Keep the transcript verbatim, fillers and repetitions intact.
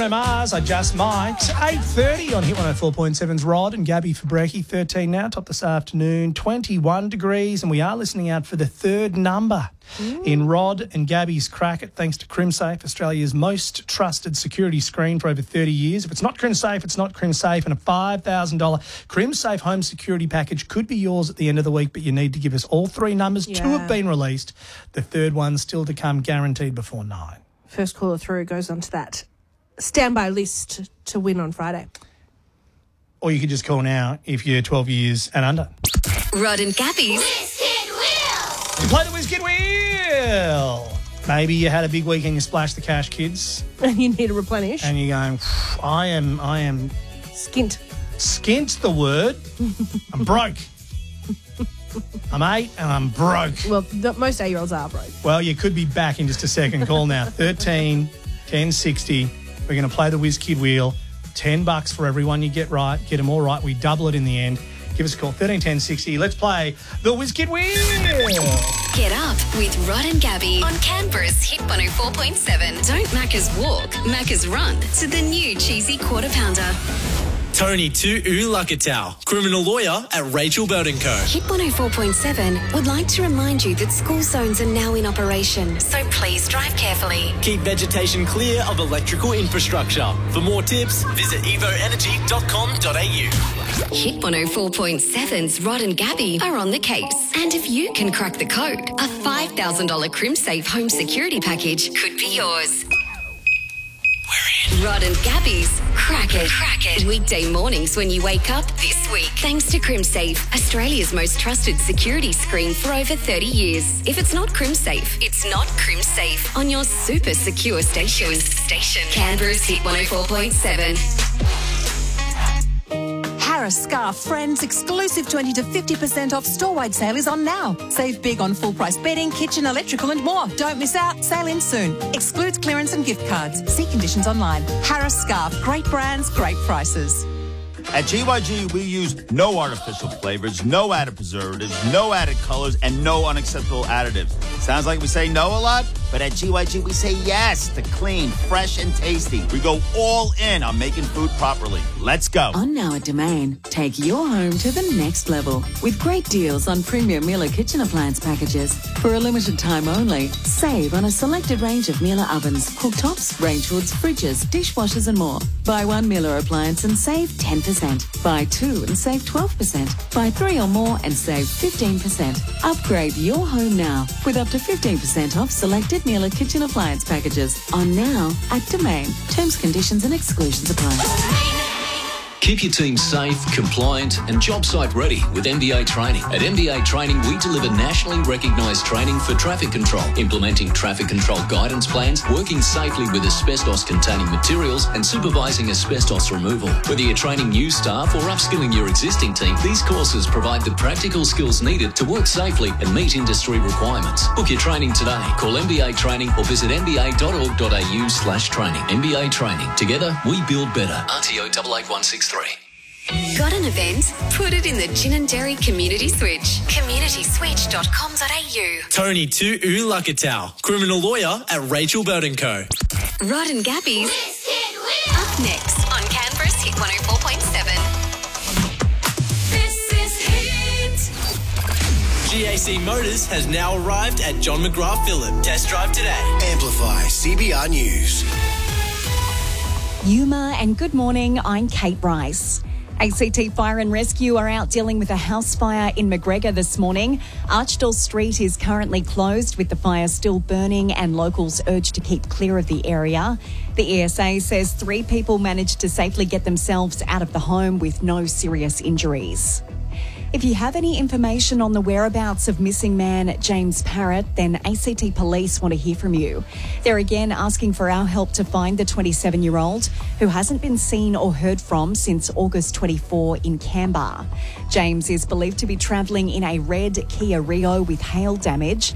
Bruno Mars, I Just Might. eight thirty on Hit one oh four point seven's Rod and Gabby for brekkie. thirteen now, top this afternoon. twenty-one degrees, and we are listening out for the third number Ooh. in Rod and Gabby's Crack It, thanks to CrimSafe, Australia's most trusted security screen for over thirty years. If it's not CrimSafe, it's not CrimSafe, and a five thousand dollars CrimSafe home security package could be yours at the end of the week, but you need to give us all three numbers. Yeah. Two have been released. The third one's still to come, guaranteed before nine. First caller through goes onto that standby list to win on Friday. Or you could just call now if you're twelve years and under. Rod and Gabby's Whiz Kid Wheel. You play the Whiz Kid Wheel. Maybe you had a big weekend, you splashed the cash, kids. And you need to replenish. And you're going, I am, I am... Skint. Skint's the word. I'm broke. I'm eight and I'm broke. Well, the, most eight-year-olds are broke. Well, you could be back in just a second. Call now. thirteen ten sixty. We're going to play the Whiz Kid Wheel. ten bucks for everyone you get right. Get them all right. We double it in the end. Give us a call. thirteen ten sixty. Let's play the Whiz Kid Wheel. Get up with Rod and Gabby on Canberra's Hit one oh four point seven. Don't Macca's walk, Macca's run to the new cheesy quarter pounder. Tony Tu'u Lakatau, criminal lawyer at Rachel Burton Co. Hit one oh four point seven would like to remind you that school zones are now in operation, so please drive carefully. Keep vegetation clear of electrical infrastructure. For more tips, visit evo energy dot com dot a u. Hit one oh four point seven's Rod and Gabby are on the case. And if you can crack the code, a five thousand dollars CrimSafe home security package could be yours. Rod and Gabby's Crack It. Crack It. Weekday mornings when you wake up this week. Thanks to CrimSafe, Australia's most trusted security screen for over thirty years. If it's not CrimSafe, it's not CrimSafe on your super secure station. Station. Canberra's Hit one oh four point seven. Harris Scarf Friends exclusive twenty to fifty percent off store-wide sale is on now. Save big on full-price bedding, kitchen, electrical and more. Don't miss out. Sale ends soon. Excludes clearance and gift cards. See conditions online. Harris Scarf. Great brands, great prices. At G Y G, we use no artificial flavors, no added preservatives, no added colors, and no unacceptable additives. Sounds like we say no a lot, but at G Y G, we say yes to clean, fresh, and tasty. We go all in on making food properly. Let's go. On now at Domain, take your home to the next level with great deals on premium Miele kitchen appliance packages. For a limited time only, save on a selected range of Miele ovens, cooktops, range hoods, fridges, dishwashers, and more. Buy one Miele appliance and save ten percent. Buy two and save twelve percent. Buy three or more and save fifteen percent. Upgrade your home now with up to fifteen percent off selected Miele kitchen appliance packages. On now at Domain. Terms, conditions and exclusions apply. Keep your team safe, compliant and job site ready with M B A Training. At M B A Training, we deliver nationally recognised training for traffic control, implementing traffic control guidance plans, working safely with asbestos-containing materials and supervising asbestos removal. Whether you're training new staff or upskilling your existing team, these courses provide the practical skills needed to work safely and meet industry requirements. Book your training today. Call M B A Training or visit m b a dot org dot a u slash training. M B A Training. Together, we build better. R T O eight eight one six three. Got an event? Put it in the Gin and Dairy Community Switch. community switch dot com dot a u. Tony Tu'u Lakatau, criminal lawyer at Rachel Burton Co. Rod and Gabby's Whiz Kid Wheel. up next on Canberra's Hit one oh four point seven. This is Hit. G A C Motors has now arrived at John McGrath Phillip. Test drive today. Amplify C B R News. Yuma and good morning, I'm Kate Bryce. A C T Fire and Rescue are out dealing with a house fire in McGregor this morning. Archdale Street is currently closed with the fire still burning and locals urged to keep clear of the area. The E S A says three people managed to safely get themselves out of the home with no serious injuries. If you have any information on the whereabouts of missing man James Parrott, then A C T Police want to hear from you. They're again asking for our help to find the twenty-seven-year-old who hasn't been seen or heard from since August twenty-fourth in Canberra. James is believed to be travelling in a red Kia Rio with hail damage.